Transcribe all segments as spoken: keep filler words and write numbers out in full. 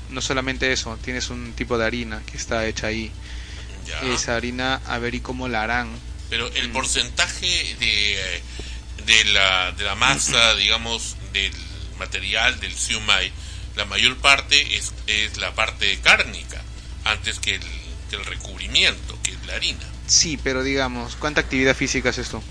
no solamente eso, tienes un tipo de harina que está hecha ahí. Ya. Esa harina, a ver y cómo la harán. Pero el Mm. porcentaje de, de la de la masa, digamos, del material del siumai, la mayor parte es, es la parte cárnica, antes que el, que el recubrimiento, que es la harina. Sí, pero digamos, ¿cuánta actividad física haces tú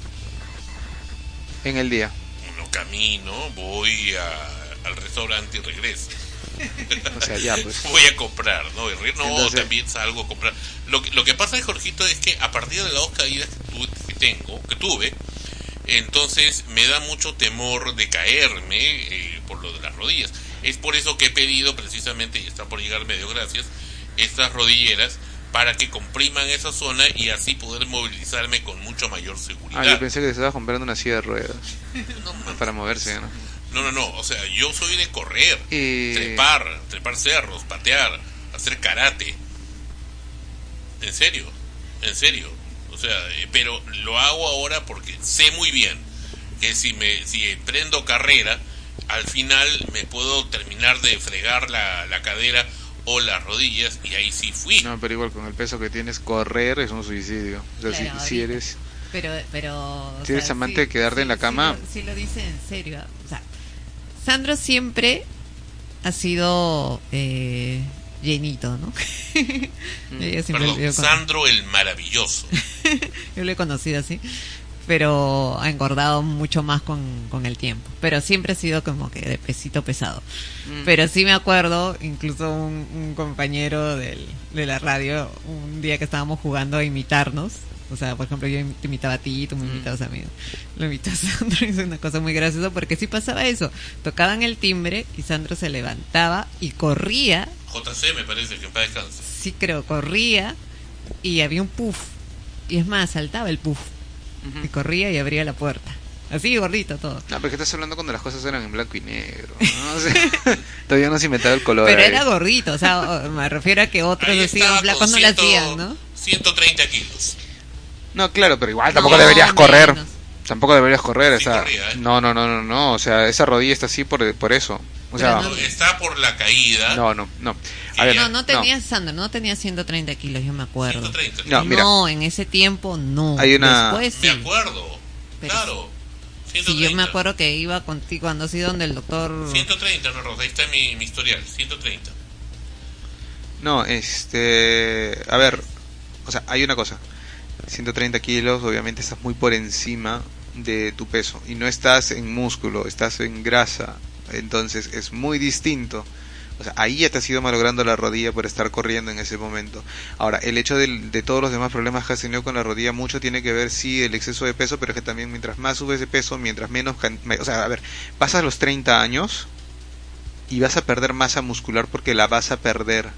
en el día? No camino, voy a, al restaurante y regreso. O sea, ya pues. Voy a comprar, ¿no? No, Entonces, también salgo a comprar. Lo que, lo que pasa, Jorgito, es que a partir de las dos caídas que, tuve, que tengo, que tuve, entonces me da mucho temor de caerme eh, por lo de las rodillas. Es por eso que he pedido precisamente, y está por llegar medio gracias, estas rodilleras para que compriman esa zona y así poder movilizarme con mucho mayor seguridad. ah, yo pensé que te estabas comprando una silla de ruedas No, para moverse, ¿no? No, no, no, o sea, yo soy de correr, Eh... trepar, trepar cerros, patear, hacer karate. En serio, en serio. O sea, eh, pero lo hago ahora porque sé muy bien que si me si prendo carrera, al final me puedo terminar de fregar la, la cadera o las rodillas y ahí sí fui. No, pero igual con el peso que tienes, correr es un suicidio. O sea, Claro, si, si eres... Pero, pero... Si eres amante de quedarte en la cama... Si lo, si lo dice en serio. O sea, Sandro siempre ha sido eh, llenito, ¿no? Yo siempre Perdón, lo digo con- Sandro el maravilloso. Yo lo he conocido así, pero ha engordado mucho más con, con el tiempo. Pero siempre ha sido como que de pesito pesado. Mm. Pero sí me acuerdo, incluso un, un compañero del, de la radio, un día que estábamos jugando a imitarnos. O sea, por ejemplo, yo te imitaba a ti, tú me imitabas a mí. Lo imitaba a Sandro y es una cosa muy graciosa porque sí pasaba eso. Tocaban el timbre y Sandro se levantaba y corría. J C me parece que en paz descanse. Sí, creo, corría y había un puff. Y es más, saltaba el puff. Ujú. Y corría y abría la puerta. Así, gordito todo. No, pero que estás hablando cuando las cosas eran en blanco y negro, ¿no? O sea, todavía no se inventaba el color. Pero ahí. era gordito, o sea, o- me refiero a que otros Ahí así estaba flacos con no lo ciento- hacían, ¿no? ciento treinta kilos. No, claro, pero igual tampoco No, deberías correr. menos. Tampoco deberías correr. Sí o sea, corría, ¿eh? No, no, no, no, no. O sea, esa rodilla está así por, por eso. O sea, Pero No, está por la caída. no, no, no. Que A ver, ya- No, no tenía, Sandro, no tenía ciento treinta kilos, yo me acuerdo. ciento treinta. No, mira. No, en ese tiempo no. Hay una- Después sí. Me acuerdo. Pero claro. Sí, ciento treinta. yo me acuerdo que iba contigo cuando has ido donde el doctor... ciento treinta, no, Rosa, ahí está mi, mi historial. ciento treinta. No, este... A ver, o sea, hay una cosa. ciento treinta kilos, obviamente estás muy por encima de tu peso. Y no estás en músculo, estás en grasa. Entonces es muy distinto. O sea, ahí ya te has ido malogrando la rodilla por estar corriendo en ese momento. Ahora, el hecho del- de, todos los demás problemas que has tenido con la rodilla, mucho tiene que ver, sí, el exceso de peso, pero es que también mientras más subes de peso, mientras menos... can- me- O sea, a ver, pasas los treinta años y vas a perder masa muscular porque la vas a perder.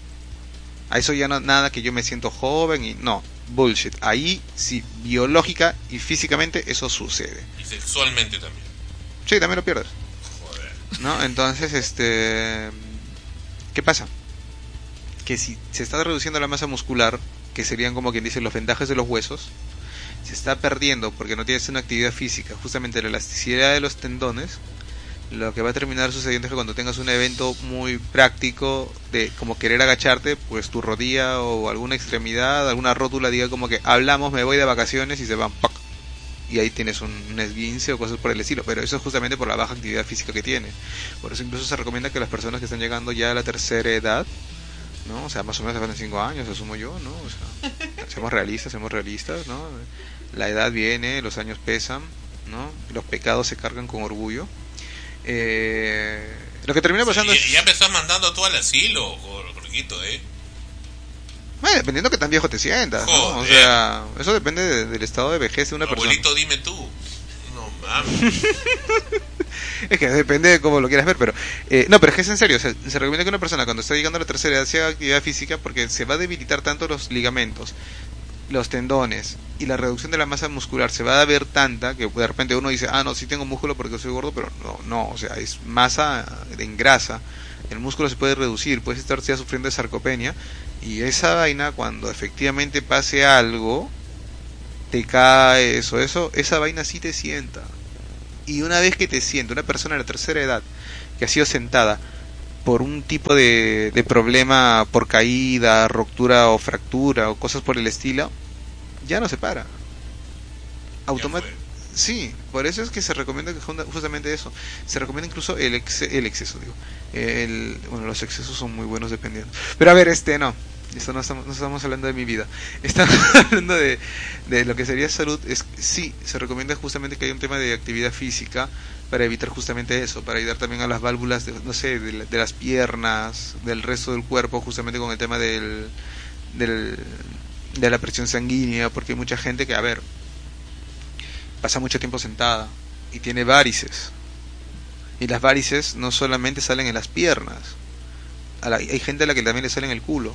A eso ya no nada que yo me siento joven y... No, bullshit. Ahí, sí, biológica y físicamente eso sucede. Y sexualmente también. Sí, también lo pierdes. Joder. ¿No? Entonces, este... ¿qué pasa? Que si se está reduciendo la masa muscular, que serían como quien dice los vendajes de los huesos, se está perdiendo porque no tienes una actividad física, justamente la elasticidad de los tendones. Lo que va a terminar sucediendo es que cuando tengas un evento muy práctico de como querer agacharte, pues tu rodilla o alguna extremidad, alguna rótula diga como que hablamos, me voy de vacaciones y se van ¡pac! Y ahí tienes un, un esguince o cosas por el estilo, pero eso es justamente por la baja actividad física que tiene. Por eso incluso se recomienda que las personas que están llegando ya a la tercera edad, ¿no? O sea, más o menos hace cinco años, asumo yo, ¿no? O sea, seamos realistas, seamos realistas, ¿no? La edad viene, los años pesan, ¿no? Los pecados se cargan con orgullo. Eh, lo que termina pasando Sí, es... ya me estás mandando tú al asilo, Jorgito, ¿eh? Bueno, dependiendo que tan viejo te sientas, ¿no? O Joder. sea, eso depende de- del estado de vejez de una Abuelito, dime tú. No mames. persona. Es que depende de cómo lo quieras ver, pero... Eh, no, pero es que es en serio, se, se recomienda que una persona cuando está llegando a la tercera edad se haga actividad física porque se va a debilitar tanto los ligamentos, los tendones y la reducción de la masa muscular se va a ver tanta que de repente uno dice, ah, no, sí tengo músculo porque soy gordo, pero no, no, o sea, es masa en grasa. El músculo se puede reducir, puedes estar ya sufriendo de sarcopenia y esa vaina cuando efectivamente pase algo, te cae eso, eso, esa vaina sí te sienta. Y una vez que te sienta, una persona de la tercera edad que ha sido sentada por un tipo de, de problema por caída, ruptura o fractura o cosas por el estilo, ya no se para. Automat sí, por eso es que se recomienda que justamente eso. Se recomienda incluso el, ex el exceso, digo. El, bueno, los excesos son muy buenos dependiendo. Pero a ver, este, no. Esto no estamos, no estamos hablando de mi vida. Estamos hablando de, de lo que sería salud. Es, sí, se recomienda justamente que haya un tema de actividad física para evitar justamente eso, para ayudar también a las válvulas, de, no sé, de, de las piernas, del resto del cuerpo, justamente con el tema del, del, de la presión sanguínea, porque hay mucha gente que, a ver, pasa mucho tiempo sentada y tiene varices. Y las varices no solamente salen en las piernas, a la, hay gente a la que también le sale en el culo.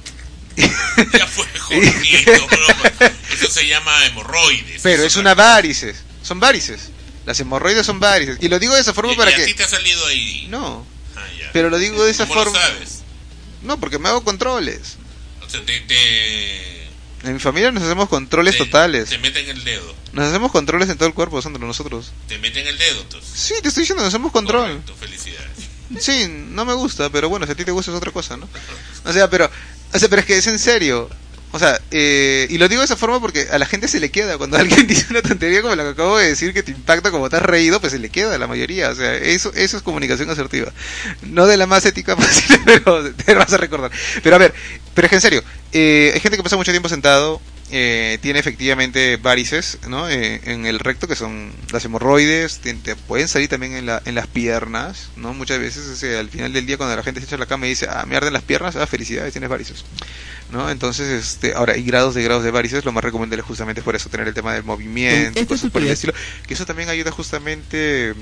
Ya fue jodido, broma. Eso se llama hemorroides. Pero es una varices, son varices. Las hemorroides son varices. Y lo digo de esa forma ¿Y, para y a que... ti te ha salido ahí? No. Ah, ya. Pero lo digo de esa ¿Cómo forma... lo sabes? No, porque me hago controles. O sea, te... te... En mi familia nos hacemos controles te, totales. Te meten el dedo. Nos hacemos controles en todo el cuerpo, Sandro, nosotros. Te meten el dedo, entonces. Sí, te estoy diciendo, nos hacemos control. Correcto, felicidades. Sí, no me gusta, pero bueno, si a ti te gusta es otra cosa, ¿no? O sea, pero, o sea, pero es que es en serio. O sea, eh, y lo digo de esa forma porque a la gente se le queda. Cuando alguien dice una tontería como la que acabo de decir que te impacta como te has reído, pues se le queda a la mayoría. O sea, eso eso es comunicación asertiva. No de la más ética posible, pero te vas a recordar. Pero a ver, pero es que en serio, eh, hay gente que pasa mucho tiempo sentado, eh, tiene efectivamente varices, ¿no? Eh, en el recto, que son las hemorroides, te, te pueden salir también en, la, en las piernas, ¿no? Muchas veces, o sea, al final del día, cuando la gente se echa a la cama y dice, ah, me arden las piernas, ah, felicidades, tienes varices, ¿no? Entonces, este, ahora, y grados de grados de varices, lo más recomendable es justamente por eso, tener el tema del movimiento, Este cosas es por el el estilo, que eso también ayuda justamente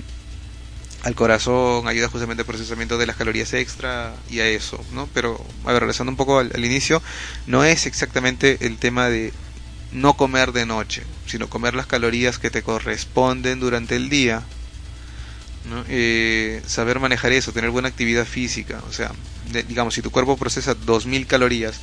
al corazón, ayuda justamente al procesamiento de las calorías extra y a eso, ¿no? Pero, a ver, regresando un poco al, al inicio, no es exactamente el tema de no comer de noche, sino comer las calorías que te corresponden durante el día, ¿no? Eh, saber manejar eso, tener buena actividad física, o sea, de, digamos, si tu cuerpo procesa dos mil calorías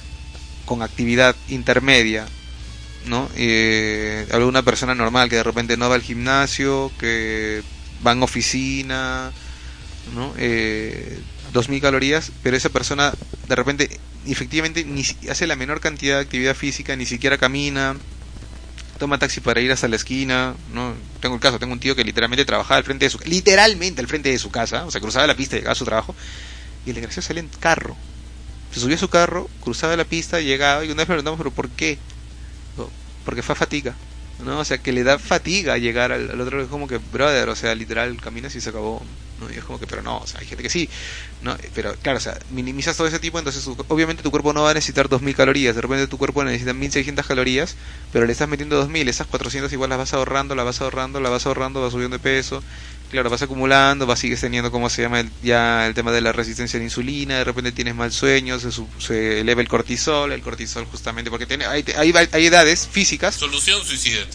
con actividad intermedia, ¿no? Eh, hablo de una persona normal que de repente no va al gimnasio, que va en oficina, ¿no? Eh, dos mil calorías, pero esa persona de repente efectivamente ni hace la menor cantidad de actividad física, ni siquiera camina, toma taxi para ir hasta la esquina, ¿no? Tengo el caso, tengo un tío que literalmente trabajaba al frente de su literalmente al frente de su casa, o sea, cruzaba la pista y llegaba a su trabajo, y el desgraciado salía en carro, se subía a su carro, cruzaba la pista, llegaba, y una vez me preguntamos, ¿pero por qué? No, porque fue fatiga, ¿no? O sea, que le da fatiga llegar al, al otro, es como que, brother, o sea, literal, caminas y se acabó, ¿no? Y es como que, pero no, o sea, hay gente que sí, ¿no? Pero, claro, o sea, minimizas todo ese tipo, entonces obviamente tu cuerpo no va a necesitar dos mil calorías, de repente tu cuerpo necesita mil seiscientas calorías, pero le estás metiendo dos mil, esas cuatrocientas igual las vas ahorrando, las vas ahorrando, las vas ahorrando, vas subiendo de peso, claro, vas acumulando, vas sigues teniendo, como se llama, el, ya el tema de la resistencia a la insulina, de repente tienes mal sueño, se, se eleva el cortisol, el cortisol justamente, porque tiene, hay, hay, hay edades físicas. Solución, suicídate.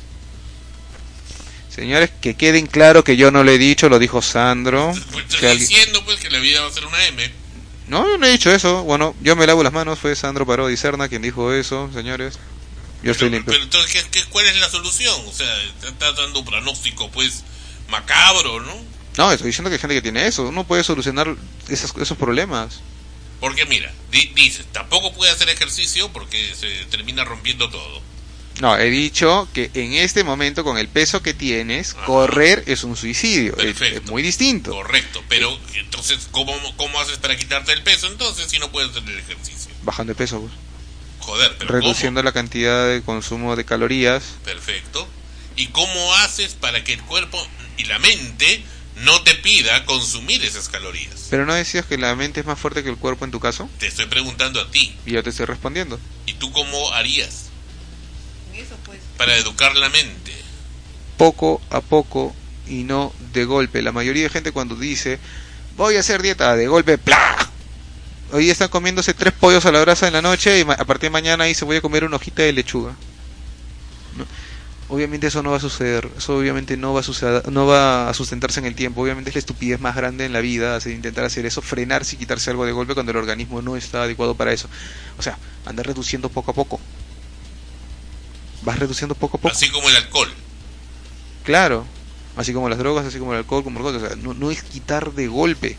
Señores, que queden claro que yo no lo he dicho, lo dijo Sandro. Pues que estoy alguien... diciendo pues que la vida va a ser una M. No, yo no he dicho eso. Bueno, yo me lavo las manos, fue Sandro Parodi Serna quien dijo eso, señores. Yo pero, estoy limpio. Pero entonces, ¿qué, qué, ¿cuál es la solución? O sea, está dando un pronóstico pues macabro, ¿no? No, estoy diciendo que hay gente que tiene eso. Uno puede solucionar esos, esos problemas. Porque mira, di, dices, tampoco puede hacer ejercicio porque se termina rompiendo todo. No, he dicho que en este momento, con el peso que tienes, ajá, correr es un suicidio. Es, es muy distinto. Correcto, pero entonces, ¿cómo, ¿cómo haces para quitarte el peso entonces si no puedes hacer el ejercicio? Bajando de peso, pues. Joder, pero reduciendo ¿cómo? La cantidad de consumo de calorías. Perfecto. ¿Y cómo haces para que el cuerpo y la mente no te pida consumir esas calorías? Pero no decías que la mente es más fuerte que el cuerpo en tu caso. Te estoy preguntando a ti. Y yo te estoy respondiendo. ¿Y tú cómo harías? Eso pues. Para educar la mente. Poco a poco y no de golpe. La mayoría de gente cuando dice voy a hacer dieta, de golpe, ¡plá! Hoy están comiéndose tres pollos a la brasa en la noche y a partir de mañana ahí se voy a comer una hojita de lechuga, ¿no? Obviamente eso no va a suceder, eso obviamente no va a suceder, no va a sustentarse en el tiempo. Obviamente es la estupidez más grande en la vida, hacer, intentar hacer eso, frenarse y quitarse algo de golpe cuando el organismo no está adecuado para eso. O sea, andar reduciendo poco a poco. Vas reduciendo poco a poco. Así como el alcohol. Claro, así como las drogas, así como el alcohol, como el alcohol. O sea, no, no es quitar de golpe.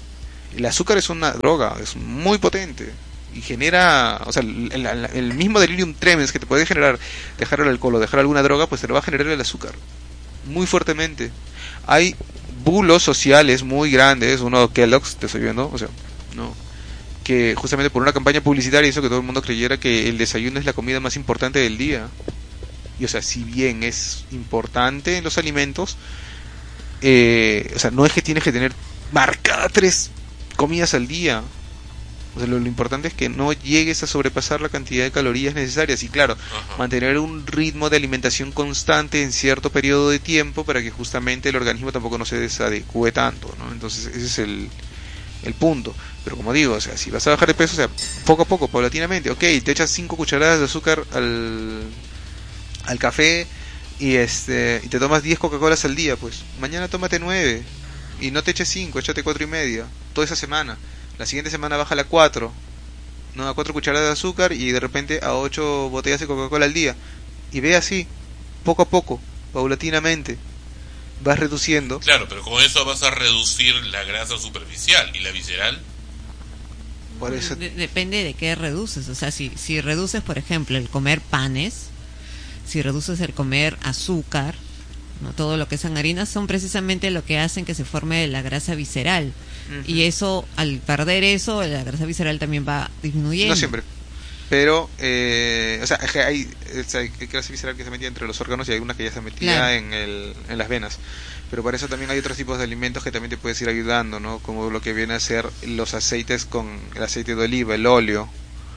El azúcar es una droga, es muy potente y genera, o sea, el, el, el mismo delirium tremens que te puede generar dejar el alcohol o dejar alguna droga, pues te lo va a generar el azúcar muy fuertemente. Hay bulos sociales muy grandes, uno Kellogg's, te estoy viendo, o sea, no, que justamente por una campaña publicitaria hizo que todo el mundo creyera que el desayuno es la comida más importante del día. Y o sea, si bien es importante en los alimentos, eh, o sea, no es que tienes que tener marcada tres comidas al día. O sea, lo, lo importante es que no llegues a sobrepasar la cantidad de calorías necesarias y claro, Ajá. mantener un ritmo de alimentación constante en cierto periodo de tiempo para que justamente el organismo tampoco no se desadecue tanto, ¿no? Entonces ese es el, el punto. Pero como digo, o sea, si vas a bajar de peso, o sea, poco a poco, paulatinamente, ok, te echas cinco cucharadas de azúcar al, al café y este y te tomas diez Coca-Colas al día, pues mañana tómate nueve y no te eches cinco, échate cuatro y media toda esa semana. La siguiente semana baja a cuatro, no, a cuatro cucharadas de azúcar y de repente a ocho botellas de Coca-Cola al día. Y ve así, poco a poco, paulatinamente, vas reduciendo. Claro, pero con eso vas a reducir la grasa superficial y la visceral. Por eso, De- depende de qué reduces. O sea, si, si reduces, por ejemplo, el comer panes, si reduces el comer azúcar, no todo lo que son harinas, son precisamente lo que hacen que se forme la grasa visceral. ujú. Y eso, al perder eso, la grasa visceral también va disminuyendo. No siempre. Pero, eh, o sea, es que hay, o sea, hay grasa visceral que se metía entre los órganos y hay una que ya se metía Claro. en, el, en las venas. Pero para eso también hay otros tipos de alimentos que también te puedes ir ayudando, ¿no? Como lo que viene a ser los aceites con el aceite de oliva, el óleo,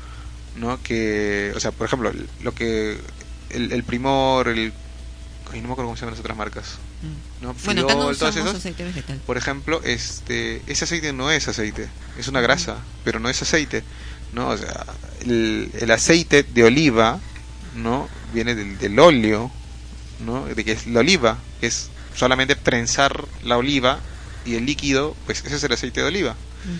¿no? Que, o sea, por ejemplo, lo que, el, el Primor, el, ay, no me acuerdo cómo se llaman las otras marcas, Mm. ¿no? Bueno, acá no Fidol, todos usamos esos. aceite vegetal. Por ejemplo, este, ese aceite no es aceite, es una grasa, pero no es aceite, ¿no? O sea, el, el aceite de oliva, ¿no? Viene del, del óleo, ¿no? De que es la oliva, que es solamente prensar la oliva y el líquido, pues ese es el aceite de oliva.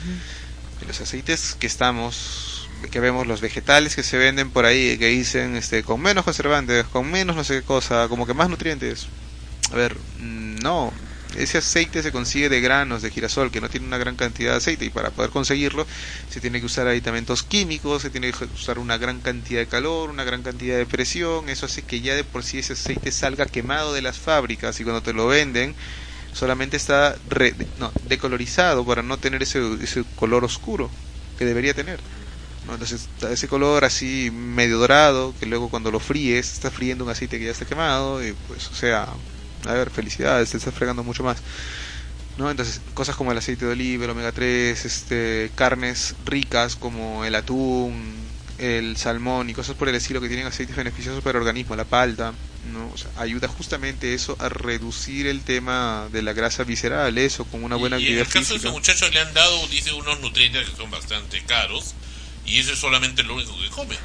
Ujú. Y los aceites que estamos, que vemos, los vegetales que se venden por ahí, que dicen, este, con menos conservantes, con menos no sé qué cosa, como que más nutrientes. A ver, no, ese aceite se consigue de granos de girasol que no tiene una gran cantidad de aceite y para poder conseguirlo se tiene que usar aditamentos químicos, se tiene que usar una gran cantidad de calor, una gran cantidad de presión, eso hace que ya de por sí ese aceite salga quemado de las fábricas y cuando te lo venden solamente está re, no, decolorizado para no tener ese, ese color oscuro que debería tener, ¿no? Entonces ese color así medio dorado que luego cuando lo fríes estás friendo un aceite que ya está quemado y pues o sea, a ver, felicidades, te estás fregando mucho más, ¿no? Entonces, cosas como el aceite de oliva, el omega tres, este, carnes ricas como el atún, el salmón y cosas por el estilo que tienen aceites beneficiosos para el organismo, la palta, ¿no? O sea, ayuda justamente eso a reducir el tema de la grasa visceral, eso, con una buena y en actividad el caso de ese física. muchacho le han dado, dice, unos nutrientes que son bastante caros y eso es solamente lo único que come.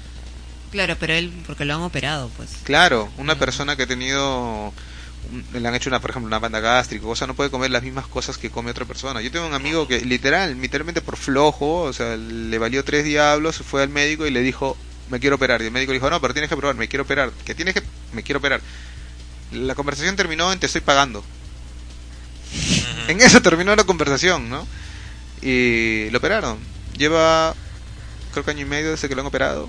Claro, pero él, porque lo han operado, pues. Claro, una persona que ha tenido, un- le han hecho una, por ejemplo, una banda gástrica, o sea, no puede comer las mismas cosas que come otra persona. Yo tengo un amigo que literal, literalmente por flojo, o sea, le valió tres diablos, fue al médico y le dijo, me quiero operar. Y el médico le dijo, no, pero tienes que probar, me quiero operar. ¿Qué tienes que? Me quiero operar. La conversación terminó en te estoy pagando. En eso terminó la conversación, ¿no? Y lo operaron. Lleva, creo que año y medio desde que lo han operado.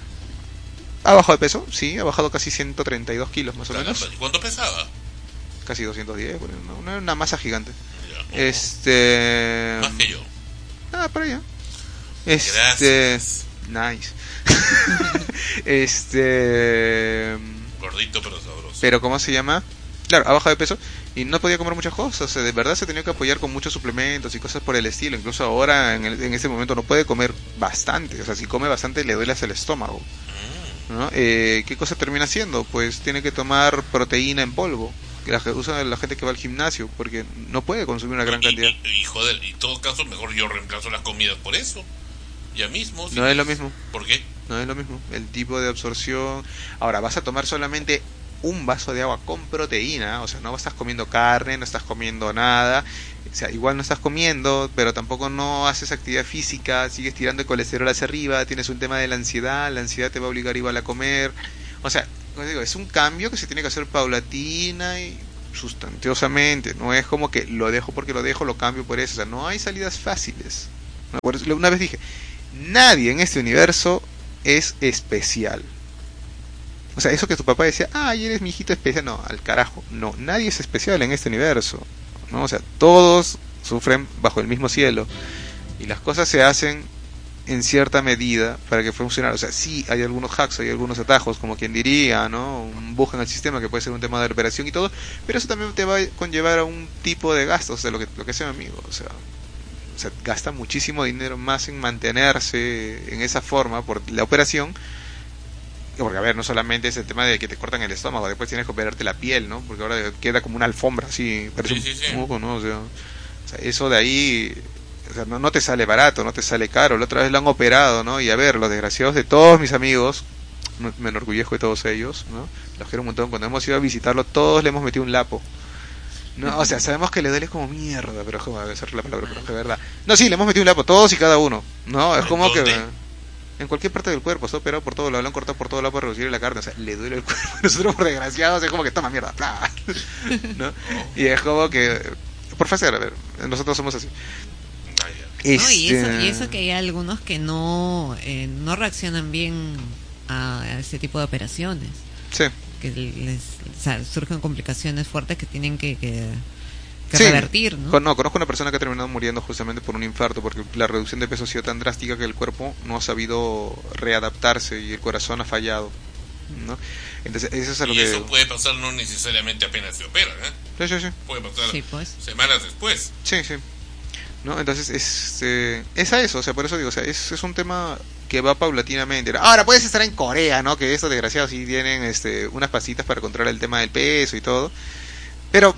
¿Ha bajado de peso? Sí, ha bajado casi ciento treinta y dos kilos más o menos. Caramba, ¿y cuánto pesaba? Casi doscientos diez, bueno, una, una, una masa gigante. Ya, Este... más que yo. Ah, por allá. Este... Gracias. Nice. este... Gordito pero sabroso. Pero ¿cómo se llama? Claro, ha bajado de peso y no podía comer muchas cosas. O sea, de verdad se tenía que apoyar con muchos suplementos y cosas por el estilo. Incluso ahora, en, el, en este momento, no puede comer bastante. O sea, si come bastante le duele hasta el estómago, ¿no? Eh, ¿Qué cosa termina haciendo? Pues tiene que tomar proteína en polvo, que la que usa la gente que va al gimnasio, porque no puede consumir una gran y, cantidad. Y, y, joder, y en todo caso, mejor yo reemplazo las comidas por eso. Ya mismo. No es lo mismo. ¿Por qué? No es lo mismo. El tipo de absorción. Ahora, vas a tomar solamente un vaso de agua con proteína, o sea, no estás comiendo carne, no estás comiendo nada, o sea, igual no estás comiendo, pero tampoco no haces actividad física, sigues tirando el colesterol hacia arriba, tienes un tema de la ansiedad, la ansiedad te va a obligar igual a comer, o sea, como digo, es un cambio que se tiene que hacer paulatina y sustanciosamente, no es como que lo dejo porque lo dejo, lo cambio por eso, o sea, no hay salidas fáciles. ¿No? Por eso, una vez dije, nadie en este universo es especial. O sea, eso que tu papá decía, ay, eres mi hijito especial, no, al carajo, no, nadie es especial en este universo, ¿no? O sea, todos sufren bajo el mismo cielo y las cosas se hacen en cierta medida para que funcione. O sea, sí hay algunos hacks, hay algunos atajos, como quien diría, ¿no? Un bug en el sistema que puede ser un tema de operación y todo, pero eso también te va a conllevar a un tipo de gastos, de lo que, lo que sea, amigo, o sea, o sea, gasta muchísimo dinero más en mantenerse en esa forma por la operación. Porque, a ver, no solamente es el tema de que te cortan el estómago, después tienes que operarte la piel, ¿no? Porque ahora queda como una alfombra, así, parece Sí, sí, sí. un moco, ¿no? O sea, o sea, eso de ahí, o sea, no, no te sale barato, no te sale caro. La otra vez lo han operado, ¿no? Y a ver, los desgraciados de todos mis amigos, me me enorgullezco de todos ellos, ¿no? Los quiero un montón. Cuando hemos ido a visitarlo, todos le hemos metido un lapo. No, o sea, sabemos que le duele como mierda, pero es como, a ver, la palabra, pero es que es verdad. No, sí, le hemos metido un lapo, todos y cada uno, ¿no? Es como que... ¿Dónde? En cualquier parte del cuerpo, está operado por todo lado, lo han cortado por todo lado para reducir la carne, o sea, le duele el cuerpo. Nosotros, por desgraciados, es como que toma mierda, ¡plá! ¿No? Y es como que, por facer, a ver, nosotros somos así. Ah, ya. No, y, eso, Este, y eso que hay algunos que no, eh, no reaccionan bien a, a ese tipo de operaciones, Sí, que les o sea, surgen complicaciones fuertes que tienen que, que, que sí. revertir, ¿no? Con- no, conozco una persona que ha terminado muriendo justamente por un infarto, porque la reducción de peso ha sido tan drástica que el cuerpo no ha sabido readaptarse y el corazón ha fallado, ¿no? Entonces, eso es a lo Y que... eso puede pasar no necesariamente apenas se operan, ¿eh? Sí, sí, sí. Puede pasar Sí, pues. semanas después. Sí, sí. ¿No? Entonces es, eh, es a eso, o sea, por eso digo, o sea, es, es un tema que va paulatinamente. Ahora puedes estar en Corea, ¿no? Que estos desgraciados sí tienen este, unas pasitas para controlar el tema del peso y todo. Pero,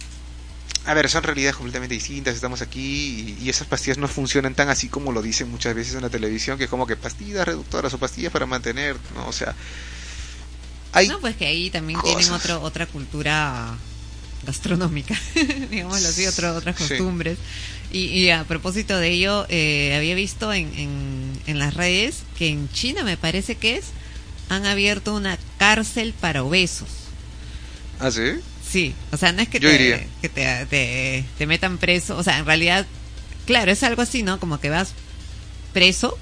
a ver, son realidades completamente distintas, estamos aquí y, y esas pastillas no funcionan tan así como lo dicen muchas veces en la televisión, que es como que pastillas reductoras o pastillas para mantener, ¿no? O sea, hay... No, pues que ahí también cosas. tienen otro, otra cultura gastronómica, digámoslo así, otro, otras Sí. costumbres. Y, y a propósito de ello, eh, había visto en, en, en las redes que en China, me parece que es, han abierto una cárcel para obesos. ¿Ah, sí? Sí, o sea, no es que, Yo te, iría. que te, te, te metan preso, o sea, en realidad, claro, es algo así, ¿no? Como que vas preso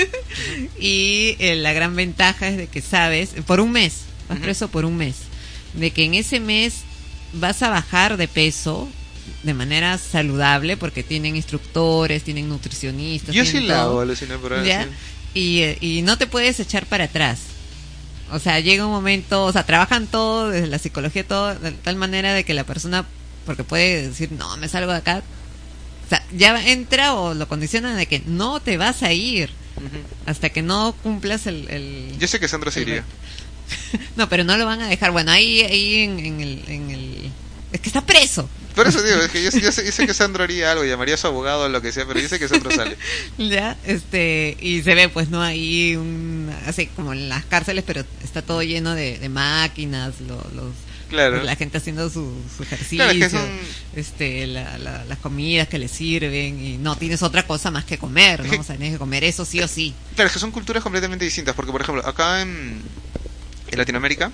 y eh, la gran ventaja es de que sabes, por un mes, vas Ujú. preso por un mes, de que en ese mes vas a bajar de peso de manera saludable porque tienen instructores, tienen nutricionistas. Yo sí tienen la todo. hago, aluciné por ahí. ¿Ya? Sí. Y, eh, y no te puedes echar para atrás. O sea, llega un momento, o sea, trabajan todo, desde la psicología, todo, de tal manera de que la persona, porque puede decir, no, me salgo de acá. O sea, ya entra o lo condicionan de que no te vas a ir Ujú. hasta que no cumplas el... el Yo sé que Sandra se el- iría. No, pero no lo van a dejar. Bueno, ahí, ahí en, en el, en el... Es que está preso. Por eso digo, es que yo, yo sé, yo sé que Sandro haría algo, llamaría a su abogado o lo que sea, pero yo sé que Sandro sale. Ya, este, y se ve pues no ahí un, así como en las cárceles, pero está todo lleno de, de máquinas, lo- los, Claro. la gente haciendo su, su ejercicio, Claro, es que son- este, la, la- las comidas que le sirven y no tienes otra cosa más que comer, Es ¿no? que- O sea, tienes que comer eso sí o sí. Claro, es que son culturas completamente distintas, porque por ejemplo, acá en, en Latinoamérica,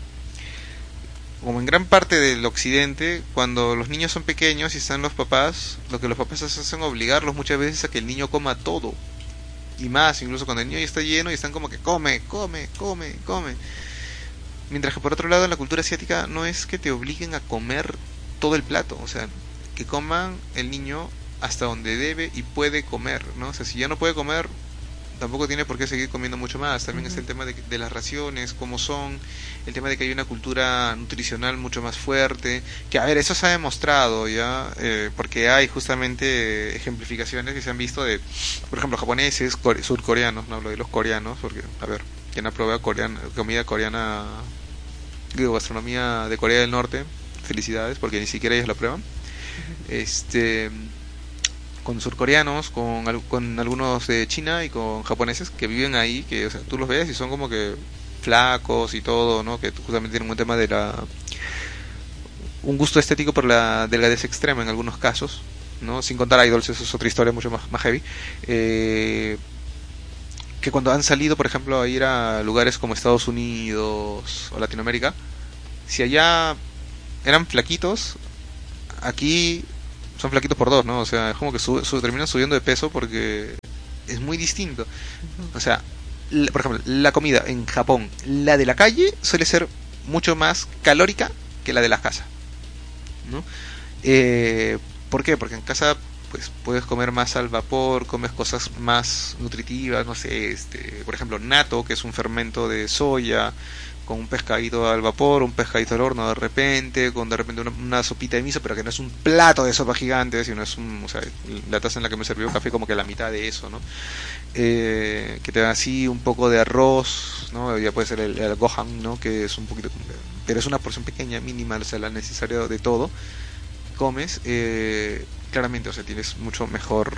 como en gran parte del occidente, cuando los niños son pequeños y están los papás, lo que los papás hacen es obligarlos muchas veces a que el niño coma todo. Y más, incluso cuando el niño ya está lleno y están como que come, come, come, come. Mientras que por otro lado en la cultura asiática no es que te obliguen a comer todo el plato, o sea, que coman el niño hasta donde debe y puede comer, ¿no? O sea, si ya no puede comer, tampoco tiene por qué seguir comiendo mucho más. También Ujú. está el tema de, de las raciones, cómo son, el tema de que hay una cultura nutricional mucho más fuerte, que a ver, eso se ha demostrado ya, eh, porque hay justamente ejemplificaciones que se han visto de, por ejemplo, japoneses, core- surcoreanos, no hablo de los coreanos, porque, a ver, quien ha probado coreana, comida coreana, digo, gastronomía de Corea del Norte, felicidades, porque ni siquiera ellos la prueban. Este, con surcoreanos, con, al- con algunos de China y con japoneses que viven ahí, que o sea, tú los ves y son como que flacos y todo, ¿no? Que justamente tienen un tema de la un gusto estético por la delgadez extrema en algunos casos, ¿no? Sin contar idols, eso es otra historia mucho más, más heavy. Eh, que cuando han salido, por ejemplo, a ir a lugares como Estados Unidos o Latinoamérica, si allá eran flaquitos, aquí son flaquitos por dos, ¿no? O sea, es como que sube, sube, terminan subiendo de peso porque es muy distinto. O sea, la, por ejemplo, la comida en Japón, la de la calle suele ser mucho más calórica que la de la casa, ¿no? Eh, ¿Por qué? Porque en casa pues puedes comer más al vapor, comes cosas más nutritivas, no sé, este, por ejemplo, natto, que es un fermento de soya, con un pescadito al vapor, un pescadito al horno de repente, con de repente una, una sopita de miso, pero que no es un plato de sopa gigante, sino es un, o sea, la taza en la que me sirvió café como que la mitad de eso, ¿no? Eh, que te da así un poco de arroz, ¿no? Ya puede ser el, el gohan, ¿no? Que es un poquito, pero es una porción pequeña, mínima, o sea, la necesaria de todo. Comes, eh, claramente, o sea, tienes mucho mejor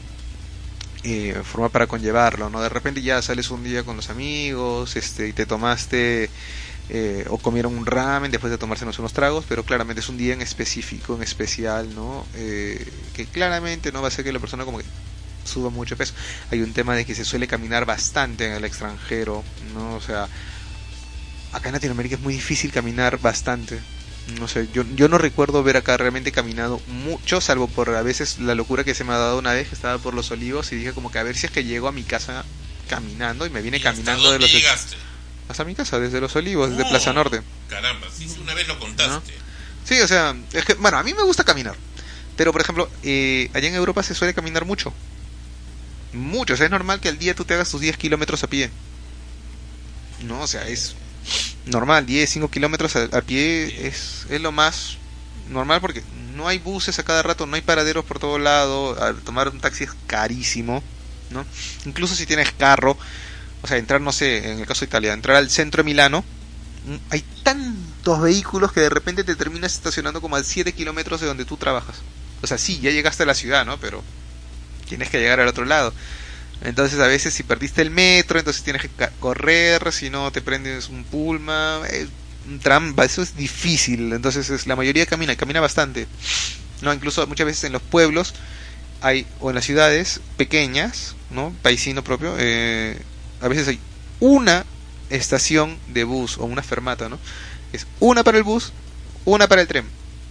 eh, forma para conllevarlo, ¿no? De repente ya sales un día con los amigos, este, y te tomaste eh, o comieron un ramen después de tomarse unos tragos, pero claramente es un día en específico, en especial, ¿no? Eh, que claramente no va a ser que la persona como que suba mucho peso. Hay un tema de que se suele caminar bastante en el extranjero, ¿no? O sea, acá en Latinoamérica es muy difícil caminar bastante. No sé, yo, yo no recuerdo ver acá realmente caminado mucho, salvo por a veces la locura que se me ha dado una vez que estaba por los Olivos y dije como que a ver si es que llego a mi casa caminando y me vine ¿Y caminando hasta de dónde los llegaste? hasta mi casa, desde los Olivos, desde Oh, Plaza Norte. Caramba, sí, sí, una vez lo contaste. ¿No? Sí, o sea, es que, bueno, a mí me gusta caminar, pero por ejemplo, eh, allá en Europa se suele caminar mucho. Mucho, o sea, es normal que al día tú te hagas tus diez kilómetros a pie. No, o sea, es normal, diez, cinco kilómetros a, a pie es, es lo más normal porque no hay buses a cada rato, no hay paraderos por todo lado, a tomar un taxi es carísimo, ¿no? Incluso si tienes carro, o sea, entrar, no sé, en el caso de Italia, entrar al centro de Milano, hay tantos vehículos que de repente te terminas estacionando como a siete kilómetros de donde tú trabajas. O sea, sí, ya llegaste a la ciudad, ¿no? Pero tienes que llegar al otro lado. Entonces a veces si perdiste el metro, entonces tienes que correr, si no te prendes un pulma, eh, un tram, eso es difícil. Entonces es, la mayoría camina, camina bastante. No, incluso muchas veces en los pueblos hay, o en las ciudades pequeñas, ¿no? Paisino propio, eh, a veces hay una estación de bus o una fermata, ¿no? Es una para el bus, una para el tren,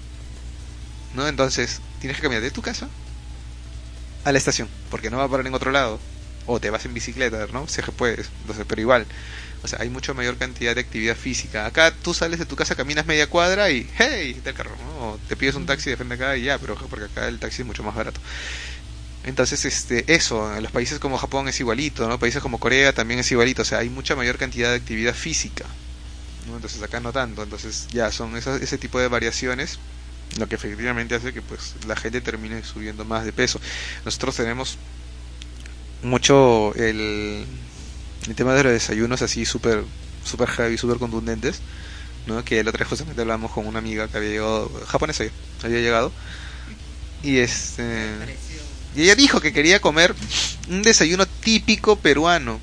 ¿no? Entonces tienes que caminar de tu casa a la estación, porque no va a parar en otro lado. O te vas en bicicleta, ¿no? Si es que puedes. Entonces, pero igual, o sea, hay mucha mayor cantidad de actividad física. Acá tú sales de tu casa, caminas media cuadra y ¡hey! Está el carro, ¿no? O te pides un taxi de frente acá y ya, pero porque acá el taxi es mucho más barato. Entonces, este, eso, en los países como Japón es igualito, ¿no? Países como Corea también es igualito, o sea, hay mucha mayor cantidad de actividad física, ¿no? Entonces acá no tanto, entonces ya son esas, ese tipo de variaciones lo que efectivamente hace que pues la gente termine subiendo más de peso. Nosotros tenemos mucho el, el tema de los desayunos así súper super heavy, súper contundentes, ¿no? Que el otro día justamente hablamos con una amiga que había llegado, japonesa, había llegado, y este y ella dijo que quería comer un desayuno típico peruano,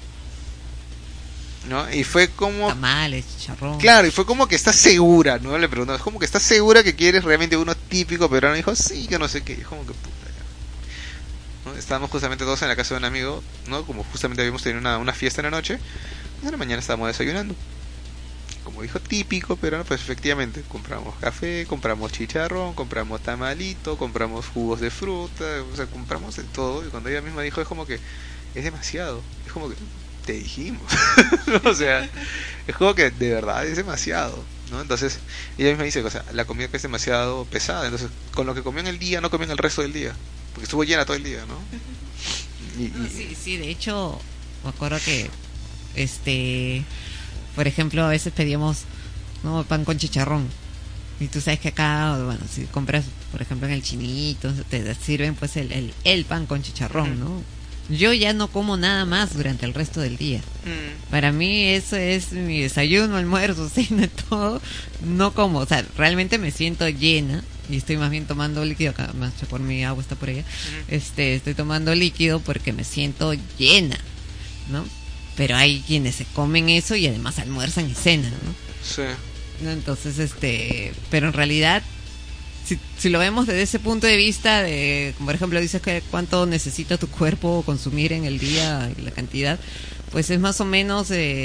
¿no? Y fue como tamales, chicharrón. Claro, y fue como que estás segura, ¿no? Le preguntó, es como que estás segura que quieres realmente uno típico peruano. Y dijo, sí, que no sé qué. Y como que puta, ¿no? Estábamos justamente todos en la casa de un amigo, ¿no? Como justamente habíamos tenido una, una fiesta en la noche. Y en la mañana estábamos desayunando. Como dijo típico peruano, pues efectivamente compramos café, compramos chicharrón, compramos tamalito, compramos jugos de fruta, o sea, compramos de todo. Y cuando ella misma dijo, es como que es demasiado. Es como que te dijimos. O sea, es como que de verdad es demasiado, ¿no? Entonces ella misma dice, o sea, la comida que es demasiado pesada, entonces con lo que comió en el día no comió en el resto del día, porque estuvo llena todo el día, ¿no? Y, y... No, sí, sí, de hecho me acuerdo que este por ejemplo a veces pedíamos, no, pan con chicharrón, y tú sabes que acá, bueno, si compras por ejemplo en el Chinito te sirven pues el, el, el pan con chicharrón, ¿no? Yo ya no como nada más durante el resto del día. Mm. Para mí eso es mi desayuno, almuerzo, cena, todo. No como, o sea, realmente me siento llena y estoy más bien tomando líquido. Acá, más por mi agua está por allá. Mm. Este, estoy tomando líquido porque me siento llena, ¿no? Pero hay quienes se comen eso y además almuerzan y cenan, ¿no? Sí. ¿No? Entonces, este, pero en realidad Si, si lo vemos desde ese punto de vista de, por ejemplo, dices que cuánto necesita tu cuerpo consumir en el día y la cantidad, pues es más o menos eh,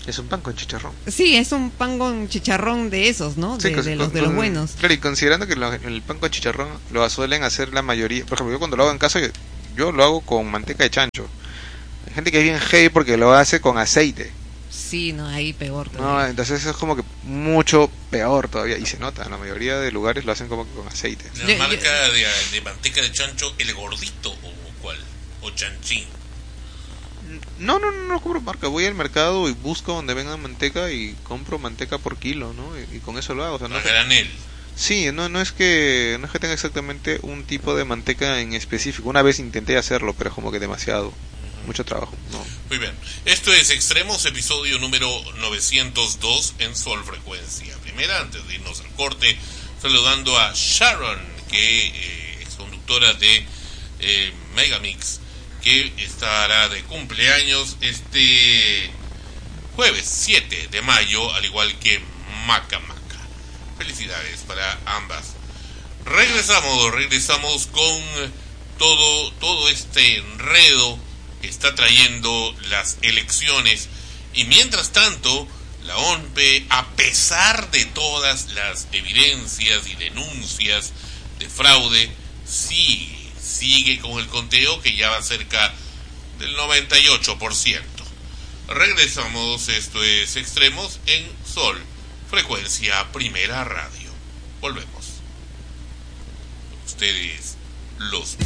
Es un pan con chicharrón. Sí, es un pan con chicharrón de esos, ¿no? De, Sí, con- de los con- de los con- buenos. Claro, y considerando que lo- el pan con chicharrón lo suelen hacer la mayoría. Por ejemplo, yo cuando lo hago en casa, yo, yo lo hago con manteca de chancho. Hay gente que es bien heavy porque lo hace con aceite. Sí, no, ahí peor No, todavía. entonces es como que mucho peor todavía. Y se nota, en la mayoría de lugares lo hacen como que con aceite. La Yo- marca yo- de, de manteca de chancho, el gordito o cuál, o chanchín. No, no, no, no compro marca. Voy al mercado y busco donde venga manteca y compro manteca por kilo, ¿no? Y, y con eso lo hago. O sea, no A es que- granel. sí, no, no es que no es que tenga exactamente un tipo de manteca en específico. Una vez intenté hacerlo, pero es como que demasiado, mucho trabajo. No. Muy bien. Esto es Extremos, episodio número novecientos dos en Sol Frecuencia. Primera, antes de irnos al corte, saludando a Sharon, que eh, es conductora de eh, Megamix, que estará de cumpleaños este jueves siete de mayo, al igual que Maca Maca. Felicidades para ambas. Regresamos, regresamos con todo, todo este enredo que está trayendo las elecciones. Y mientras tanto, la O N P, a pesar de todas las evidencias y denuncias de fraude, sigue, sigue con el conteo que ya va cerca del noventa y ocho por ciento. Regresamos, esto es Extremos en Sol, Frecuencia Primera Radio. Volvemos. Ustedes, los